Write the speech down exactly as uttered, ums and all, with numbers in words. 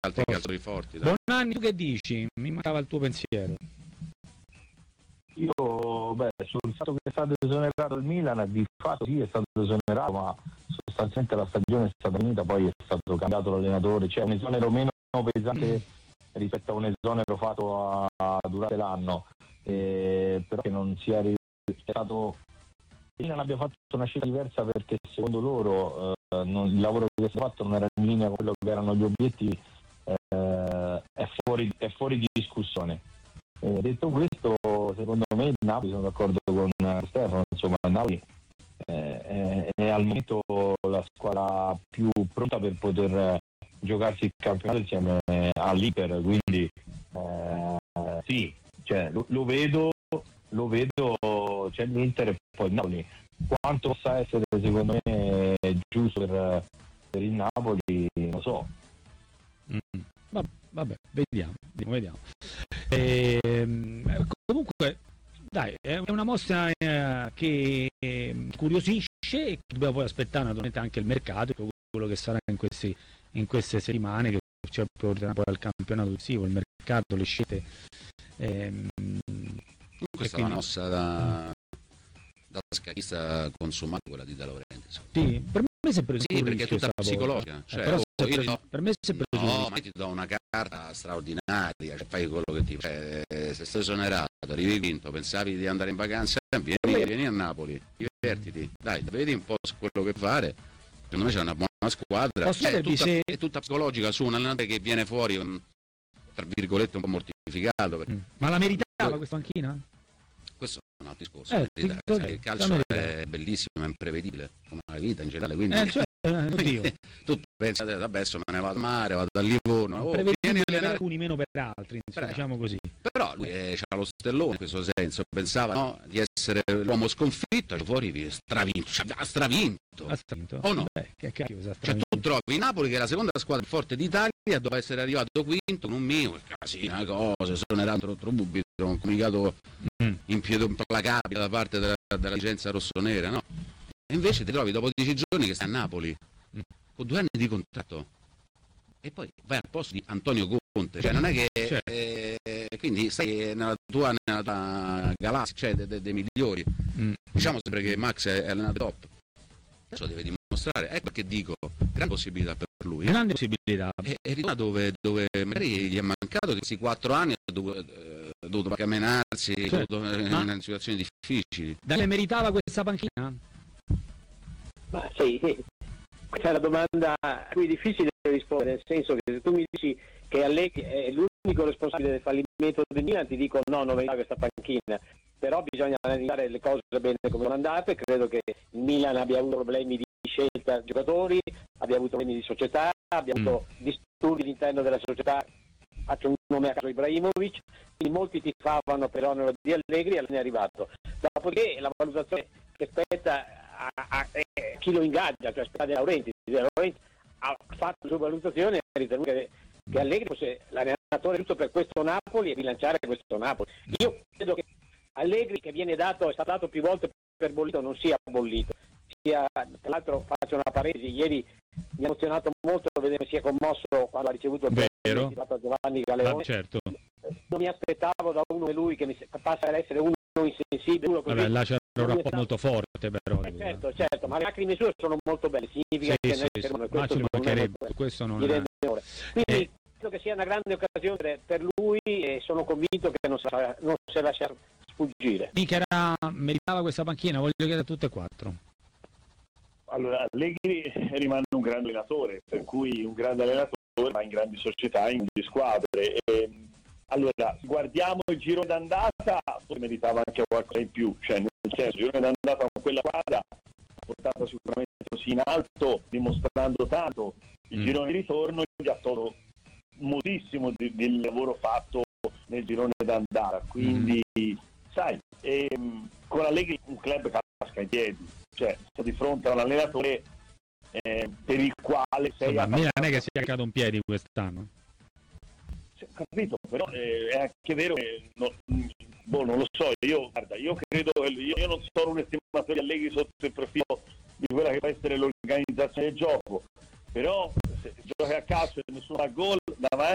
altri calciatori forti. Dai. Bonanni, tu che dici? Mi mancava il tuo pensiero. Io, beh, sul fatto che è stato esonerato il Milan, di fatto sì è stato esonerato, ma sostanzialmente la stagione è stata finita, poi è stato cambiato l'allenatore, c'è un esonero meno pesante rispetto a un esonero fatto a, a durante l'anno, eh, però che non sia stato, il Milan abbia fatto una scelta diversa perché secondo loro eh, non, il lavoro che è stato fatto non era in linea con quello che erano gli obiettivi, eh, è, fuori, è fuori di discussione. Eh, detto questo, secondo me il Napoli, sono d'accordo con Stefano, insomma il Napoli eh, è, è al momento la squadra più pronta per poter giocarsi il campionato insieme all'Inter, quindi eh, sì, cioè, lo, lo vedo, lo vedo, c'è l'Inter e poi il Napoli. Quanto possa essere secondo me giusto per, per il Napoli, non so. Mm. Vabbè, vabbè, vediamo, vediamo, vediamo. E, comunque, dai, è una mossa eh, che curiosisce e dobbiamo poi aspettare naturalmente anche il mercato, quello che sarà in, questi, in queste settimane, che ci porterà poi al campionato successivo, il mercato, le scelte. Ehm, Questa è una mossa da, da scacchista consumata, quella di De Laurentiis. Sì, per me è sempre sì, perché è tutta psicologica. Cioè, eh, però oh, io do, per me è sempre no, ma ti do una carta straordinaria, cioè fai quello che ti cioè, se stai esonerato, arrivi vinto, pensavi di andare in vacanza, vieni, vieni a Napoli, divertiti, dai, vedi un po' su quello che fare. Secondo me c'è una buona squadra, è tutta, se... è tutta psicologica su un allenatore che viene fuori tra virgolette un po' mortificato. Mm. Ma la meritava questa panchina? Questo è un altro discorso. Eh, verità, okay, il calcio è bellissimo, è imprevedibile, come la vita in generale. Quindi, eh, cioè, eh, tu pensi, vabbè, adesso me ne vado al mare, vado a Livorno. Oh, prevedibile per alcuni, meno per altri, insomma, diciamo così. Però lui ha lo stellone in questo senso, pensava no, di essere l'uomo sconfitto, fuori stravinto, ha stravinto. Ha stravinto. O no? Beh, che cacchio, cioè tu trovi Napoli che è la seconda squadra forte d'Italia, dopo essere arrivato quinto con un mio, casino, cose, sono erato troppo subito, un comunicato mm. implacabile da parte della, della licenza rossonera, no? E invece ti trovi dopo dieci giorni che stai a Napoli, mm. con due anni di contratto, e poi vai al posto di Antonio Conte, cioè non è che certo. eh, quindi stai nella tua, nella tua galassia, cioè dei de, de migliori, mm. diciamo sempre che Max è, è allenato top, adesso deve dimostrare, ecco perché dico, grande possibilità per lui, grande possibilità, e, e ritorna dove, dove magari gli è mancato che questi quattro anni ha dovuto, eh, dovuto camminarsi, certo. dovuto, eh, in situazioni difficili. Dale meritava questa panchina? Ma sì, sì. Questa è la domanda a cui è difficile rispondere, nel senso che se tu mi dici che Allegri è l'unico responsabile del fallimento del Milan, ti dico no, non meritava questa panchina, però bisogna analizzare le cose bene come sono andate. Credo che il Milan abbia avuto problemi di scelta giocatori, abbia avuto problemi di società, abbia mm. avuto disturbi all'interno della società, faccio un nome a caso, Ibrahimovic, quindi molti tifavano però nello di Allegri e non è arrivato. Dopodiché la valutazione che spetta a, a, a chi lo ingaggia, cioè aspetta De Laurentiis, De Laurentiis ha fatto la sua valutazione e ha ritenuto che, che Allegri fosse l'allenatore giusto per questo Napoli e bilanciare questo Napoli. Io credo che Allegri, che viene dato, è stato dato più volte per bollito, non sia bollito, sia, tra l'altro faccio una parentesi, ieri mi ha emozionato molto vedere sia commosso quando ha ricevuto il vero da Giovanni Galeone. Ah, certo. Non mi aspettavo da uno come lui che mi passa ad essere uno insensibile, uno così. Vabbè, là c'era un rapporto molto forte però. Eh, certo, certo, ma le lacrime sue sono molto belle, significa sì, che sì, noi sì, siamo, ma ci mancherebbe, questo non è. Quindi eh. credo che sia una grande occasione per lui e sono convinto che non, sarà, non si lascia sfuggire. Michera meritava questa panchina, voglio chiedere a tutte e quattro. Allora, Allegri rimane un grande allenatore, per cui un grande allenatore va in grandi società, in grandi squadre. E, allora, guardiamo il girone d'andata, forse meritava anche qualcosa in più, cioè nel senso, il girone d'andata con quella squadra portata sicuramente così in alto, dimostrando tanto. Il mm. girone di ritorno gli ha tolto moltissimo di, del lavoro fatto nel girone d'andata, quindi mm. sai, ehm, con Allegri un club casca in piedi, cioè sto di fronte a un allenatore eh, per il quale sei insomma, a me non è che sia caduto un piedi quest'anno, capito, però eh, è anche vero che no, boh, non lo so, io guarda, io credo io, io non sono un estimatore di Allegri sotto il profilo di quella che può essere l'organizzazione del gioco, però se giochi a calcio e nessuno ha gol davanti,